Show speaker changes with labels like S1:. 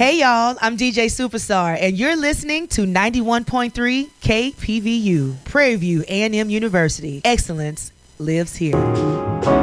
S1: Hey y'all, I'm DJ Superstar, and you're listening to 91.3 KPVU, Prairie View A&M University. Excellence lives here.